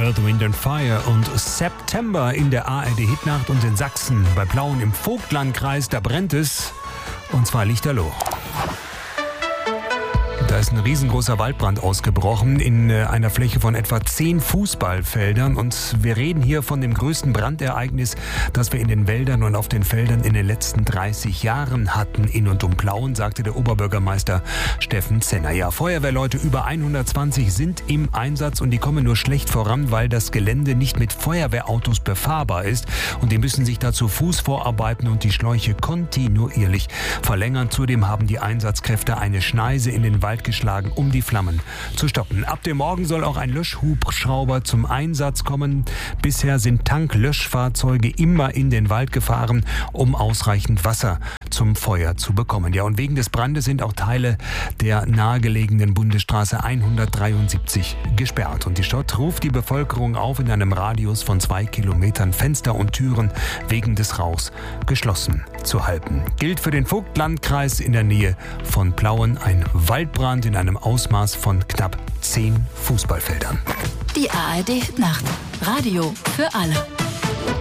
Earth, Wind and Fire und September in der ARD-Hitnacht und in Sachsen. Bei Plauen im Vogtlandkreis, da brennt es, und zwar lichterloh. Da ist ein riesengroßer Waldbrand ausgebrochen in einer Fläche von etwa 10 Fußballfeldern. Und wir reden hier von dem größten Brandereignis, das wir in den Wäldern und auf den Feldern in den letzten 30 Jahren hatten. In und um Plauen, sagte der Oberbürgermeister Steffen Zenner. Ja, Feuerwehrleute über 120 sind im Einsatz und die kommen nur schlecht voran, weil das Gelände nicht mit Feuerwehrautos befahrbar ist. Und die müssen sich dazu Fuß vorarbeiten und die Schläuche kontinuierlich verlängern. Zudem haben die Einsatzkräfte eine Schneise in den Wald geschlagen, um die Flammen zu stoppen. Ab dem Morgen soll auch ein Löschhubschrauber zum Einsatz kommen. Bisher sind Tanklöschfahrzeuge immer in den Wald gefahren, um ausreichend Wasser zum Feuer zu bekommen. Ja, und wegen des Brandes sind auch Teile der nahegelegenen Bundesstraße 173 gesperrt. Und die Stadt ruft die Bevölkerung auf, in einem Radius von 2 Kilometern Fenster und Türen wegen des Rauchs geschlossen zu halten. Gilt für den Vogtlandkreis in der Nähe von Plauen ein Waldbrand in einem Ausmaß von knapp 10 Fußballfeldern. Die ARD-Nacht. Radio für alle.